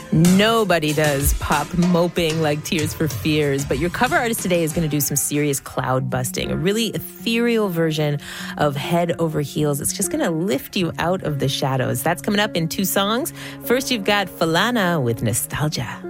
Nobody does pop moping like Tears for Fears, but your cover artist today is going to do some serious cloud busting, a really ethereal version of Head Over Heels. It's just going to lift you out of the shadows. That's coming up in 2 songs. First, you've got Falana with Nostalgia.